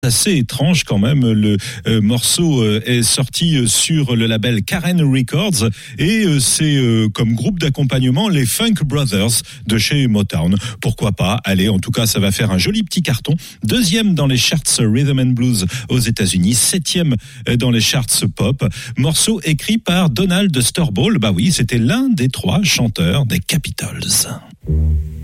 Assez étrange quand même. Le morceau est sorti sur le label Karen Records et c'est comme groupe d'accompagnement les Funk Brothers de chez Motown. Pourquoi pas? Allez, en tout cas, ça va faire un joli petit carton. 2e dans les charts Rhythm and Blues aux États-Unis, 7e dans les charts pop. Morceau écrit par Donald Sturball. Bah oui, c'était l'un des 3 chanteurs des Capitals.